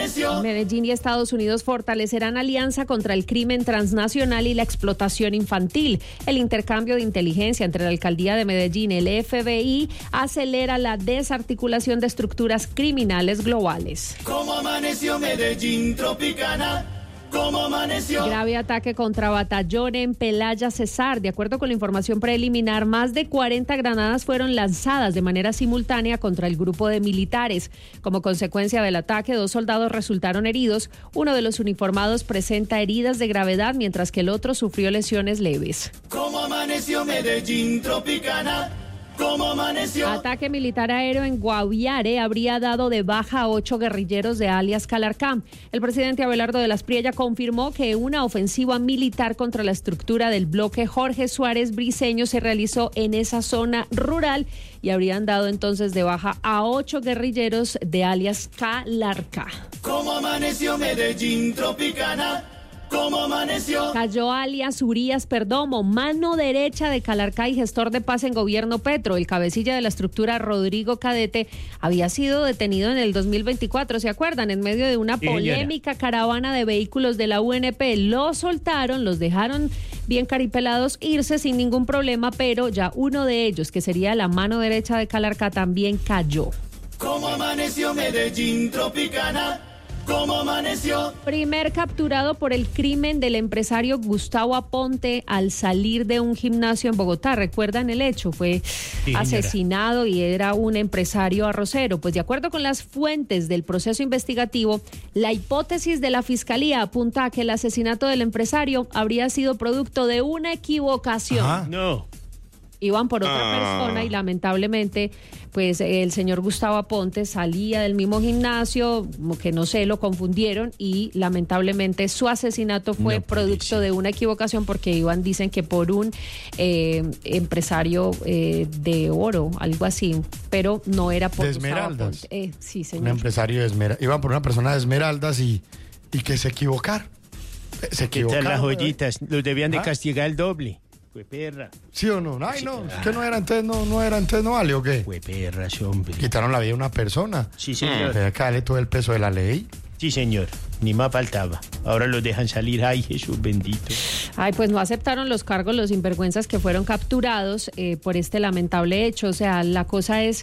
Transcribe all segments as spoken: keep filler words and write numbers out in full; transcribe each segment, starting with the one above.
amaneció? Medellín y Estados Unidos fortalecerán alianza contra el crimen transnacional y la explotación infantil. El intercambio de inteligencia entre la alcaldía de Medellín y el F B I acelera la desarticulación de estructuras criminales globales. ¿Cómo amaneció Medellín Tropicana? ¿Cómo amaneció? Grave ataque contra batallón en Pelaya, Cesar. De acuerdo con la información preliminar, más de cuarenta granadas fueron lanzadas de manera simultánea contra el grupo de militares. Como consecuencia del ataque, dos soldados resultaron heridos. Uno de los uniformados presenta heridas de gravedad, mientras que el otro sufrió lesiones leves. ¿Cómo amaneció Medellín Tropicana? ¿Cómo amaneció? Ataque militar aéreo en Guaviare habría dado de baja a ocho guerrilleros de alias Calarcá. El presidente Abelardo de las Priella confirmó que una ofensiva militar contra la estructura del bloque Jorge Suárez Briceño se realizó en esa zona rural y habrían dado entonces de baja a ocho guerrilleros de alias Calarcá. ¿Cómo amaneció Medellín Tropicana? ¿Cómo amaneció? Cayó alias Urias Perdomo, mano derecha de Calarcá y gestor de paz en gobierno Petro. El cabecilla de la estructura, Rodrigo Cadete, había sido detenido en el dos mil veinticuatro, ¿se acuerdan? En medio de una polémica caravana de vehículos de la U N P. Los soltaron, los dejaron bien caripelados irse sin ningún problema, pero ya uno de ellos, que sería la mano derecha de Calarcá, también cayó. ¿Cómo amaneció Medellín Tropicana? ¿Cómo amaneció? Primer capturado por el crimen del empresario Gustavo Aponte al salir de un gimnasio en Bogotá. ¿Recuerdan el hecho? Fue sí, asesinado y era un empresario arrocero. Pues de acuerdo con las fuentes del proceso investigativo, la hipótesis de la fiscalía apunta a que el asesinato del empresario habría sido producto de una equivocación. Ajá. No. Iban por otra ah. persona y lamentablemente pues el señor Gustavo Aponte salía del mismo gimnasio, como que no sé, lo confundieron y lamentablemente su asesinato fue no producto de una equivocación porque iban, dicen que por un eh, empresario eh, de oro, algo así, pero no era por de Esmeraldas. Eh, sí, señor. Un empresario de Esmeraldas, iban por una persona de Esmeraldas y, y que se equivocaron. Se equivocaron. Las joyitas, los debían de ¿Ah? castigar el doble. Fue perra. ¿Sí o no? Ay, no, es que no era entonces, no, no era entonces, no vale, ¿o qué? Fue perra, hombre. Quitaron la vida de una persona. Sí, señor. Tenía que darle todo el peso de la ley. Sí, señor. Ni más faltaba. Ahora los dejan salir. Ay, Jesús bendito. Ay, pues no aceptaron los cargos los sinvergüenzas que fueron capturados eh, por este lamentable hecho. O sea, la cosa es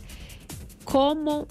cómo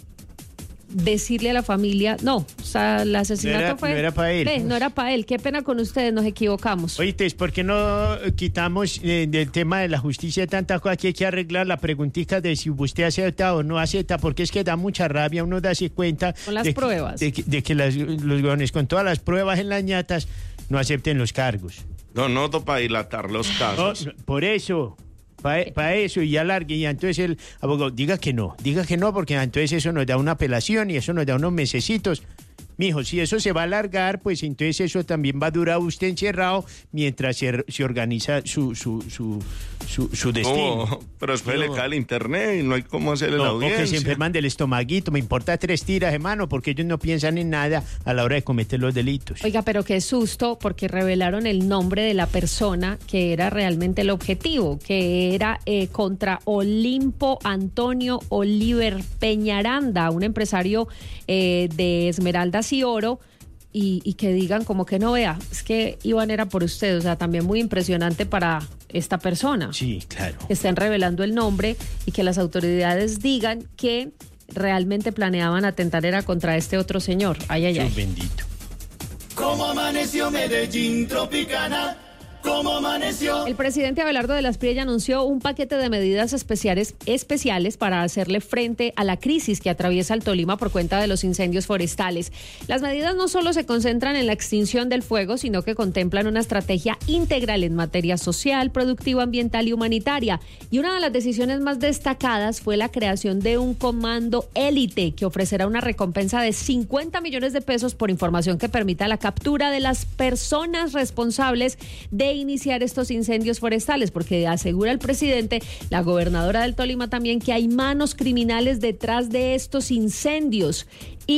decirle a la familia, no, o sea, el asesinato no era, fue... No era para él. Ve, no era para él, qué pena con ustedes, nos equivocamos. Oíste, ¿por qué no quitamos eh, del tema de la justicia tanta cosa que hay que arreglar la preguntita de si usted acepta o no acepta? Porque es que da mucha rabia uno darse cuenta... Con las de pruebas. Que, de, de que las, los gones con todas las pruebas en las ñatas no acepten los cargos. No, no, para dilatar los casos. No, por eso... Para pa eso y alargue, y entonces el abogado diga que no, diga que no, porque entonces eso nos da una apelación y eso nos da unos mesecitos. Mijo, si eso se va a alargar, pues entonces eso también va a durar usted encerrado mientras se, se organiza su su su su, su destino. Oh, pero después no. le cae el internet y no hay cómo hacerle no, la audiencia. Porque se enferman del estomaguito, me importa tres tiras, hermano, porque ellos no piensan en nada a la hora de cometer los delitos. Oiga, pero qué susto, porque revelaron el nombre de la persona que era realmente el objetivo, que era eh, contra Olimpo Antonio Oliver Peñaranda, un empresario eh, de Esmeraldas y Oro, y, y que digan como que no, vea, es que Iván era por usted, o sea, también muy impresionante para esta persona. Sí, claro. Que estén revelando el nombre y que las autoridades digan que realmente planeaban atentar era contra este otro señor. Ay, ay, ay. Dios bendito. ¿Cómo amaneció Medellín Tropicana? ¿Cómo amaneció? El presidente Abelardo de las Priella anunció un paquete de medidas especiales, especiales para hacerle frente a la crisis que atraviesa el Tolima por cuenta de los incendios forestales. Las medidas no solo se concentran en la extinción del fuego, sino que contemplan una estrategia integral en materia social, productiva, ambiental y humanitaria. Y una de las decisiones más destacadas fue la creación de un comando élite que ofrecerá una recompensa de cincuenta millones de pesos por información que permita la captura de las personas responsables de iniciar estos incendios forestales, porque asegura el presidente, la gobernadora del Tolima también, que hay manos criminales detrás de estos incendios y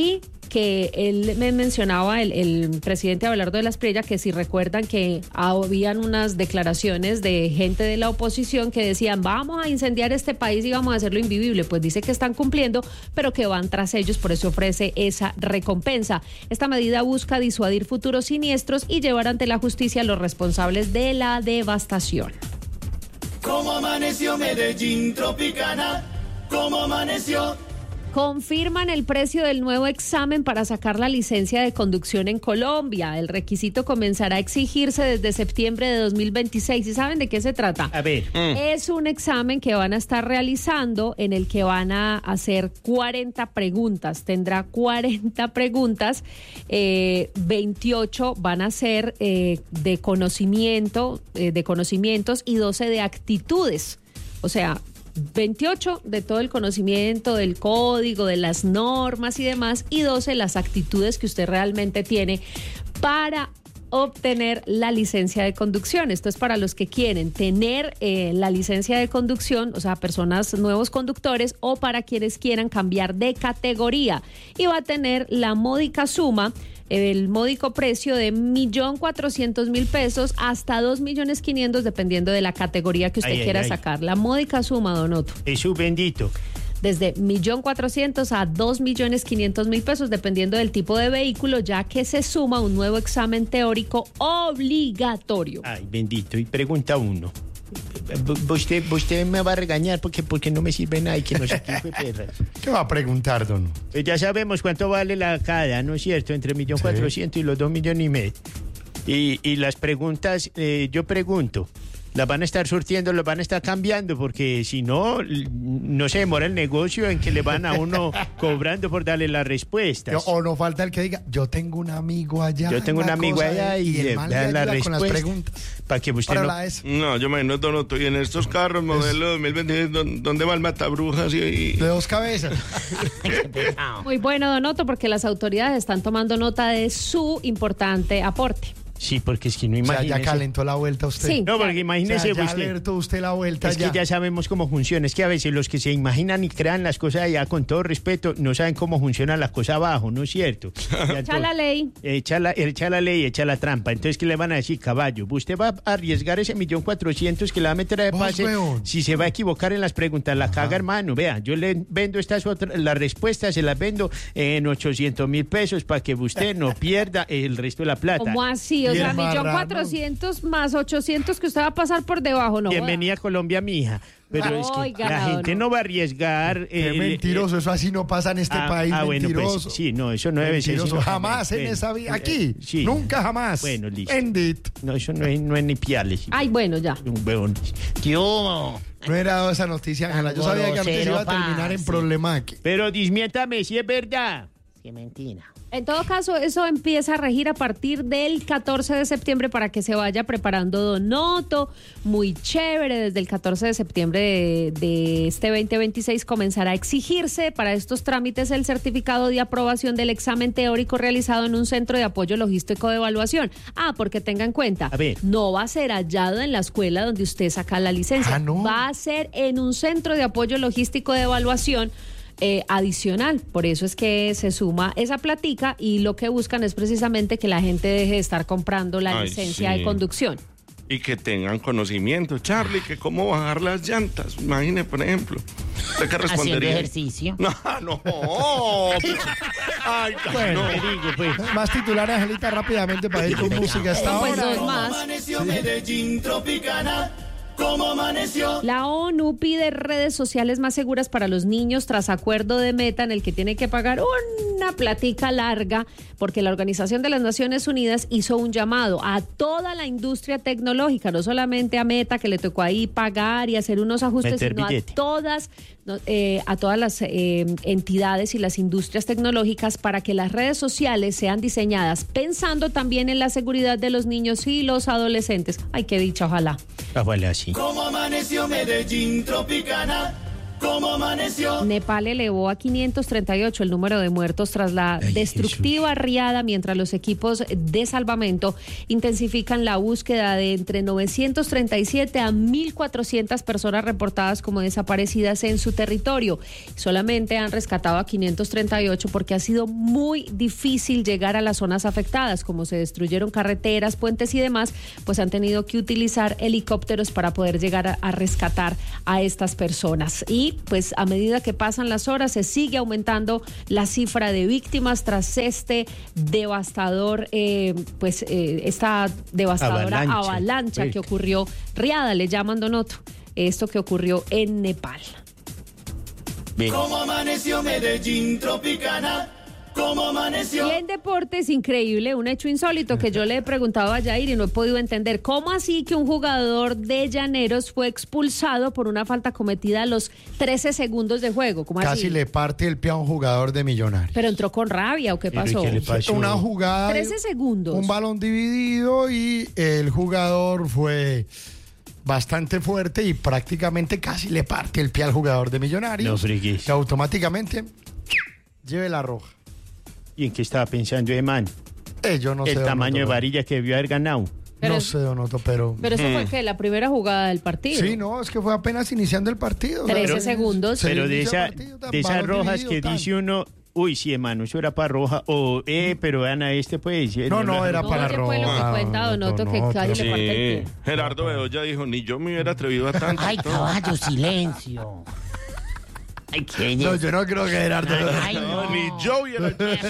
que él me mencionaba, el, el presidente Abelardo de la Espriella, que si recuerdan que habían unas declaraciones de gente de la oposición que decían vamos a incendiar este país y vamos a hacerlo invivible, pues dice que están cumpliendo, pero que van tras ellos, por eso ofrece esa recompensa. Esta medida busca disuadir futuros siniestros y llevar ante la justicia a los responsables de la devastación. ¿Cómo amaneció Medellín Tropicana? ¿Cómo amaneció? Confirman el precio del nuevo examen para sacar la licencia de conducción en Colombia. El requisito comenzará a exigirse desde septiembre de dos mil veintiséis. ¿Y saben de qué se trata? A ver. Mm. Es un examen que van a estar realizando en el que van a hacer cuarenta preguntas. Tendrá cuarenta preguntas, eh, veintiocho van a ser eh, de conocimiento, eh, de conocimientos y doce de actitudes. O sea, veintiocho de todo el conocimiento del código, de las normas y demás, y doce las actitudes que usted realmente tiene para obtener la licencia de conducción. Esto es para los que quieren tener eh, la licencia de conducción, o sea, personas, nuevos conductores, o para quienes quieran cambiar de categoría. Y va a tener la módica suma, el módico precio de un millón cuatrocientos mil pesos hasta dos millones quinientos, dependiendo de la categoría que usted Ay, ay, quiera ay. sacar. La módica suma, don Otto. Jesús bendito. Desde un millón cuatrocientos a dos millones quinientos mil pesos, dependiendo del tipo de vehículo, ya que se suma un nuevo examen teórico obligatorio. Ay, bendito. Y pregunta uno. V- Usted, usted me va a regañar porque, porque no me sirve nada y que no sé qué fue perras. ¿Qué va a preguntar, don? Pues ya sabemos cuánto vale la cada, ¿no es cierto? Entre un millón Sí. cuatrocientos y los dos millones y medio. Y, y las preguntas, eh, yo pregunto, ¿las van a estar surtiendo, las van a estar cambiando? Porque si no, l- no se demora el negocio en que le van a uno cobrando por darle las respuestas. O no falta el que diga, yo tengo un amigo allá. Yo tengo un una amigo cosa allá de- y, el le man dan le la ayuda con las respuesta. preguntas. Para que usted Para no... la de eso. No, yo me imagino, Don Otto, y en estos carros modelo dos mil veintiséis, ¿dó- ¿dónde va el matabrujas? Y, y- De dos cabezas. Muy bueno, don Otto, porque las autoridades están tomando nota de su importante aporte. Sí, porque es que no O sea, ya imagínese. calentó la vuelta usted. Sí. No, porque O sea, imagínese ya usted. alertó usted la vuelta Es ya. que ya sabemos cómo funciona. Es que a veces los que se imaginan y crean las cosas allá, con todo respeto, no saben cómo funcionan las cosas abajo, ¿no es cierto? Ya Echa la ley. Echa la, echa la ley, echa la trampa. Entonces, ¿qué le van a decir, caballo? Usted va a arriesgar ese millón cuatrocientos que le va a meter de Vos, pase. weón. Si se va a equivocar en las preguntas, la caga, hermano. Vea, yo le vendo estas otras, las respuestas se las vendo en ochocientos mil pesos para que usted no pierda el resto de la plata. ¿Cómo así? O Y sea, el millón marrano. cuatrocientos más ochocientos que usted va a pasar por debajo, ¿no? Bienvenida a Colombia, mija. Pero es que Oiga, la no, gente no. no va a arriesgar. Qué eh, mentiroso, eso así no pasa en este Ah, país, ah, bueno, mentiroso. pues sí, no, eso no debe ser. Mentiroso, sino jamás en bueno, esa vida, eh, aquí, sí. nunca jamás. Bueno, listo. Endit. No, eso no es, no es ni piales. Ay, bueno, ya. Un huevón. ¿Qué hubo? No era dado esa noticia, Ángela. Yo sabía que antes iba a terminar en problema aquí. Pero dismiéntame si es verdad. Qué mentira. En todo caso, eso empieza a regir a partir del catorce de septiembre para que se vaya preparando Don Otto. Muy chévere, desde el catorce de septiembre de, de este veinte veintiséis comenzará a exigirse para estos trámites el certificado de aprobación del examen teórico realizado en un centro de apoyo logístico de evaluación. Ah, porque tenga en cuenta, A ver. no va a ser hallado en la escuela donde usted saca la licencia. Ah, ¿no? Va a ser en un centro de apoyo logístico de evaluación Eh, adicional. Por eso es que se suma esa platica y lo que buscan es precisamente que la gente deje de estar comprando la Ay, licencia sí. de conducción. y que tengan conocimiento. Charlie, que cómo bajar las llantas. Imagine, por ejemplo. ¿Usted qué Haciendo respondería? ejercicio. No, no. Ay, Bueno, no. Te digo, pues. Más titulares, Angelita, rápidamente para ir con música hasta Pues ahora. dos más. Amaneció Medellín Tropicana. ¿Cómo amaneció? La ONU pide redes sociales más seguras para los niños tras acuerdo de Meta en el que tiene que pagar una platica larga porque la Organización de las Naciones Unidas hizo un llamado a toda la industria tecnológica, no solamente a Meta que le tocó ahí pagar y hacer unos ajustes, Meter sino billete. a todas, no, eh, a todas las eh, entidades y las industrias tecnológicas para que las redes sociales sean diseñadas pensando también en la seguridad de los niños y los adolescentes. Ay, qué dicha, ojalá. Ojalá sí. ¿Cómo amaneció Medellín Tropicana? cómo amaneció. Nepal elevó a quinientos treinta y ocho el número de muertos tras la Ay, destructiva riada, mientras los equipos de salvamento intensifican la búsqueda de entre novecientos treinta y siete a mil cuatrocientas personas reportadas como desaparecidas en su territorio. Solamente han rescatado a quinientos treinta y ocho porque ha sido muy difícil llegar a las zonas afectadas, como se destruyeron carreteras, puentes y demás, pues han tenido que utilizar helicópteros para poder llegar a, a rescatar a estas personas. Y pues a medida que pasan las horas se sigue aumentando la cifra de víctimas tras este devastador, eh, pues eh, esta devastadora Avalancha. avalancha Sí. que ocurrió, riada le llaman, Donoto, esto que ocurrió en Nepal. Bien. Cómo amaneció Medellín Tropicana, cómo amaneció. Y en deportes, increíble, un hecho insólito que yo le he preguntado a Jair y no he podido entender. ¿Cómo así que un jugador de Llaneros fue expulsado por una falta cometida a los trece segundos de juego? ¿Cómo Casi así? le parte el pie a un jugador de Millonarios. ¿Pero entró con rabia o qué Pero, ¿y pasó? qué le pasó? Una jugada. trece segundos. Un balón dividido y el jugador fue bastante fuerte y prácticamente casi le parte el pie al jugador de Millonarios. No fregues. Que automáticamente lleve la roja. ¿Y en qué estaba pensando de man? Eh, yo no El sé, tamaño de Donoto, varilla que debió haber ganado. Pero no es- sé, Donoto, pero... Pero eso fue que la primera jugada del partido. Sí, no, es que fue apenas iniciando el partido. trece Pero- segundos. Se Pero de, inicia esa, el partido, tan de esas balón rojas dividido, que tan. dice uno, uy, sí, hermano, eso era para roja. O, eh, pero vean a este, pues. eh, No, no, era No, para ¿qué fue lo que roja, cuenta Donoto que Donoto. casi le parte el Sí, pie? Gerardo Bedoya dijo, ni yo me hubiera atrevido a tanto. Ay, caballo, silencio. Ay, qué No, yo no creo que Gerardo... Ay, No, no. ni yo hubiera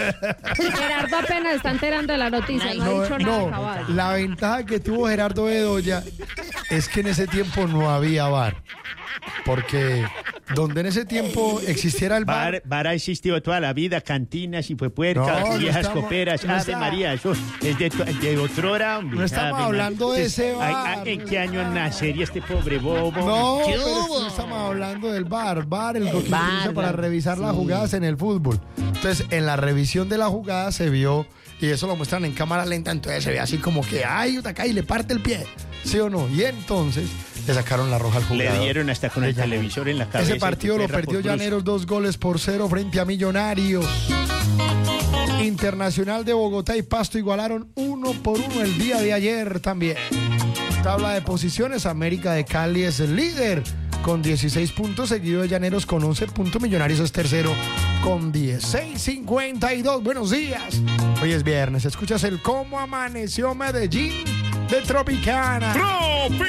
Gerardo apenas está enterando de la noticia, no, ha No, dicho nada, no, caballo. la ventaja que tuvo Gerardo Bedoya es que en ese tiempo no había V A R. Porque donde en ese tiempo existiera el V A R, Bar, bar ha existido toda la vida, cantinas y fue puercas, No, no viejas estamos- coperas. no Ave está- María, eso es de, de otrora, hombre. No estamos Ave María. hablando de ese ay, bar. ay, ¿En qué año nacería este pobre bobo? no, ¿Qué pero es que hubo? no estamos hablando del V A R. V A R es lo que El se V A R, utiliza para revisar las sí. jugadas en el fútbol. Entonces, en la revisión de la jugada se vio, y eso lo muestran en cámara lenta, entonces se ve así como que, ay, Utacay, le parte el pie. ¿Sí o no? Y entonces le sacaron la roja al Le jugador. dieron hasta con de el Llaneros. televisor en la cabeza. Ese partido y lo fue perra perdió por brusco. Llaneros dos goles por cero frente a Millonarios. Internacional de Bogotá y Pasto igualaron uno por uno el día de ayer también. Tabla de posiciones, América de Cali es el líder con dieciséis puntos, seguido de Llaneros con once puntos, Millonarios es tercero con dieciséis cincuenta y dos. Buenos días. Hoy es viernes, escuchas el Cómo Amaneció Medellín de Tropicana.